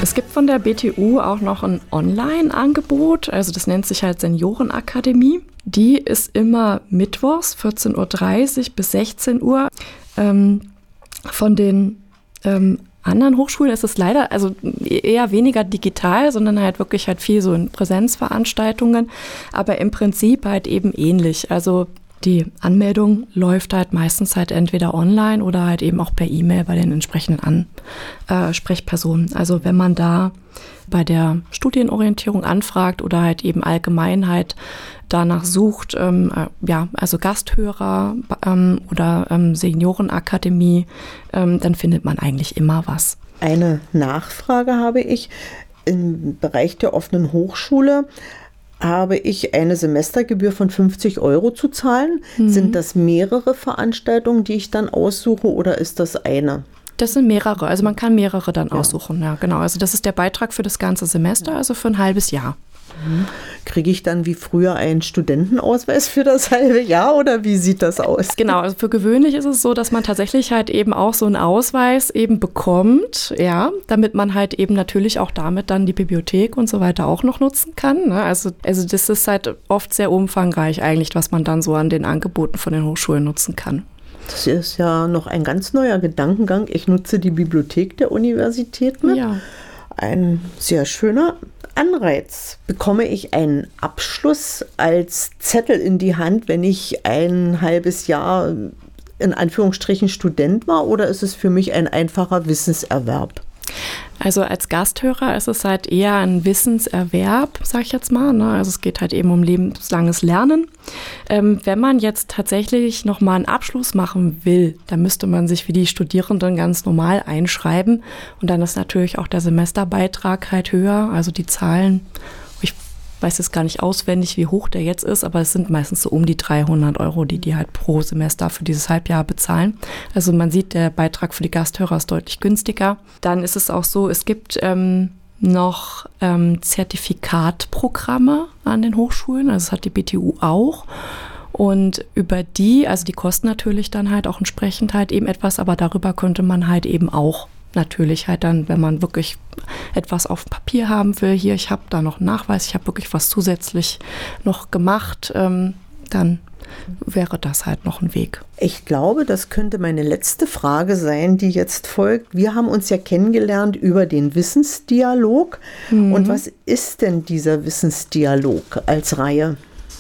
Es gibt von der BTU auch noch ein Online-Angebot, also das nennt sich halt Seniorenakademie. Die ist immer mittwochs 14:30 Uhr bis 16 Uhr. Von den anderen Hochschulen ist es leider also eher weniger digital, sondern halt wirklich halt viel so in Präsenzveranstaltungen, aber im Prinzip halt eben ähnlich. Also die Anmeldung läuft halt meistens halt entweder online oder halt eben auch per E-Mail bei den entsprechenden Sprechpersonen. Also wenn man da bei der Studienorientierung anfragt oder halt eben allgemein halt danach sucht, also Gasthörer oder Seniorenakademie, dann findet man eigentlich immer was. Eine Nachfrage habe ich. Im Bereich der offenen Hochschule habe ich eine Semestergebühr von 50 € zu zahlen. Sind das mehrere Veranstaltungen, die ich dann aussuche, oder ist das eine? Das sind mehrere, also man kann mehrere dann aussuchen, ja genau. Also das ist der Beitrag für das ganze Semester, also für ein halbes Jahr. Kriege ich dann wie früher einen Studentenausweis für das halbe Jahr oder wie sieht das aus? Genau, also für gewöhnlich ist es so, dass man tatsächlich halt eben auch so einen Ausweis eben bekommt, ja, damit man halt eben natürlich auch damit dann die Bibliothek und so weiter auch noch nutzen kann. Ne? Also das ist halt oft sehr umfangreich eigentlich, was man dann so an den Angeboten von den Hochschulen nutzen kann. Das ist ja noch ein ganz neuer Gedankengang. Ich nutze die Bibliothek der Universität mit. Ja. Ein sehr schöner Anreiz. Bekomme ich einen Abschluss als Zettel in die Hand, wenn ich ein halbes Jahr in Anführungsstrichen Student war, oder ist es für mich ein einfacher Wissenserwerb? Also als Gasthörer ist es halt eher ein Wissenserwerb, sag ich jetzt mal. Ne? Also es geht halt eben um lebenslanges Lernen. Wenn man jetzt tatsächlich nochmal einen Abschluss machen will, dann müsste man sich wie die Studierenden ganz normal einschreiben. Und dann ist natürlich auch der Semesterbeitrag halt höher. Also die Zahlen, ich weiß jetzt gar nicht auswendig, wie hoch der jetzt ist, aber es sind meistens so um die 300 €, die halt pro Semester für dieses Halbjahr bezahlen. Also man sieht, der Beitrag für die Gasthörer ist deutlich günstiger. Dann ist es auch so, es gibt noch Zertifikatprogramme an den Hochschulen, also das hat die BTU auch. Und über die, also die kosten natürlich dann halt auch entsprechend halt eben etwas, aber darüber könnte man halt eben auch natürlich halt dann, wenn man wirklich etwas auf Papier haben will, hier, ich habe da noch einen Nachweis, ich habe wirklich was zusätzlich noch gemacht, dann wäre das halt noch ein Weg. Ich glaube, das könnte meine letzte Frage sein, die jetzt folgt. Wir haben uns ja kennengelernt über den Wissensdialog. Und was ist denn dieser Wissensdialog als Reihe?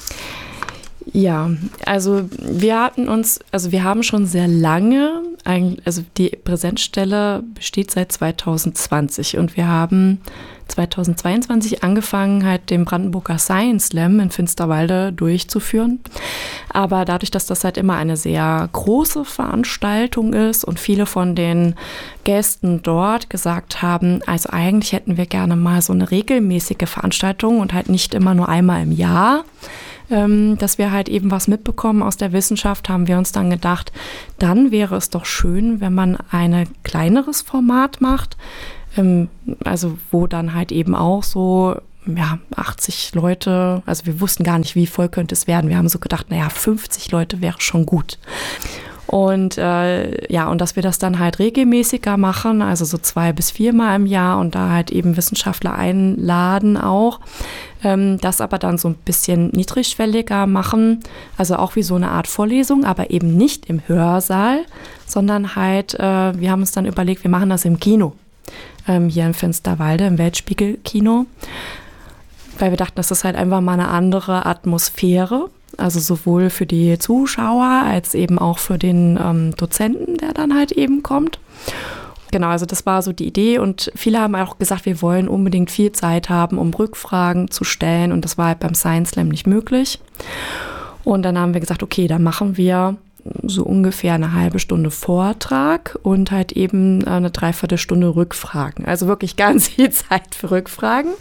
Ja, also wir haben schon sehr lange, also die Präsenzstelle besteht seit 2020 und wir haben 2022 angefangen, halt den Brandenburger Science Slam in Finsterwalde durchzuführen. Aber dadurch, dass das halt immer eine sehr große Veranstaltung ist und viele von den Gästen dort gesagt haben, also eigentlich hätten wir gerne mal so eine regelmäßige Veranstaltung und halt nicht immer nur einmal im Jahr, dass wir halt eben was mitbekommen aus der Wissenschaft, haben wir uns dann gedacht, dann wäre es doch schön, wenn man ein kleineres Format macht, also wo dann halt eben auch so 80 Leute, also wir wussten gar nicht, wie voll könnte es werden. Wir haben so gedacht, 50 Leute wäre schon gut. Und und dass wir das dann halt regelmäßiger machen, also so 2 bis 4 Mal im Jahr und da halt eben Wissenschaftler einladen auch, das aber dann so ein bisschen niedrigschwelliger machen, also auch wie so eine Art Vorlesung, aber eben nicht im Hörsaal, sondern halt, wir haben uns dann überlegt, wir machen das im Kino, hier in Finsterwalde, im Weltspiegel-Kino, weil wir dachten, das ist halt einfach mal eine andere Atmosphäre. Also sowohl für die Zuschauer als eben auch für den Dozenten, der dann halt eben kommt. Genau, also das war so die Idee und viele haben auch gesagt, wir wollen unbedingt viel Zeit haben, um Rückfragen zu stellen und das war halt beim Science Slam nicht möglich. Und dann haben wir gesagt, okay, dann machen wir so ungefähr eine halbe Stunde Vortrag und halt eben eine Dreiviertelstunde Rückfragen. Also wirklich ganz viel Zeit für Rückfragen.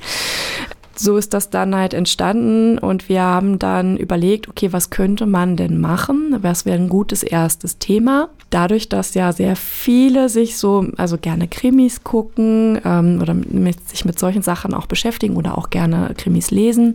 So ist das dann halt entstanden und wir haben dann überlegt, okay, was könnte man denn machen? Was wäre ein gutes erstes Thema? Dadurch, dass ja sehr viele sich also gerne Krimis gucken oder sich mit solchen Sachen auch beschäftigen oder auch gerne Krimis lesen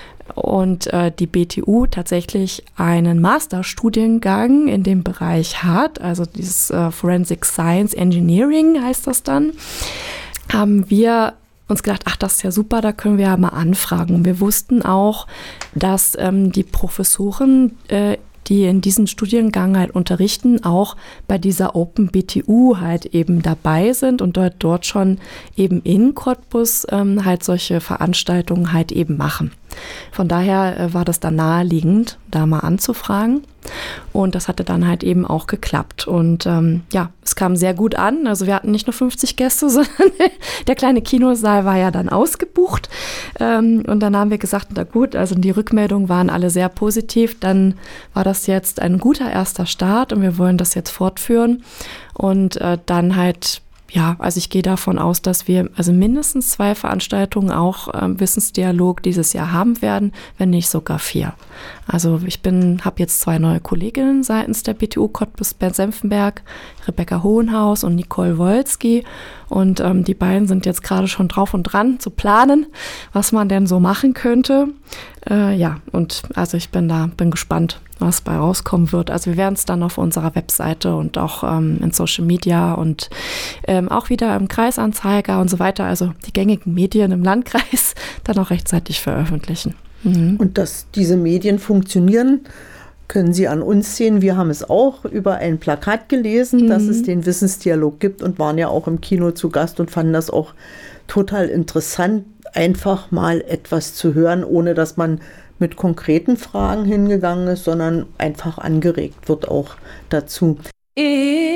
und die BTU tatsächlich einen Masterstudiengang in dem Bereich hat, also dieses Forensic Science Engineering heißt das dann, haben wir uns gedacht, ach, das ist ja super, da können wir ja mal anfragen. Und wir wussten auch, dass die Professoren, die in diesem Studiengang halt unterrichten, auch bei dieser Open BTU halt eben dabei sind und dort schon eben in Cottbus halt solche Veranstaltungen halt eben machen. Von daher war das dann naheliegend, da mal anzufragen. Und das hatte dann halt eben auch geklappt. Und es kam sehr gut an. Also wir hatten nicht nur 50 Gäste, sondern der kleine Kinosaal war ja dann ausgebucht. Und dann haben wir gesagt, na gut, also die Rückmeldungen waren alle sehr positiv. Dann war das jetzt ein guter erster Start und wir wollen das jetzt fortführen. Und dann halt, ja, also ich gehe davon aus, dass wir also mindestens 2 Veranstaltungen auch Wissensdialog dieses Jahr haben werden, wenn nicht sogar 4. Also ich habe jetzt 2 neue Kolleginnen seitens der BTU Cottbus Bern-Senftenberg, Rebecca Hohenhaus und Nicole Wolski. Und die beiden sind jetzt gerade schon drauf und dran zu planen, was man denn so machen könnte. Und also ich bin gespannt, was bei rauskommen wird. Also wir werden es dann auf unserer Webseite und auch in Social Media und auch wieder im Kreisanzeiger und so weiter, also die gängigen Medien im Landkreis, dann auch rechtzeitig veröffentlichen. Mhm. Und dass diese Medien funktionieren, können Sie an uns sehen. Wir haben es auch über ein Plakat gelesen, dass es den Wissensdialog gibt und waren ja auch im Kino zu Gast und fanden das auch total interessant, einfach mal etwas zu hören, ohne dass man mit konkreten Fragen hingegangen ist, sondern einfach angeregt wird auch dazu.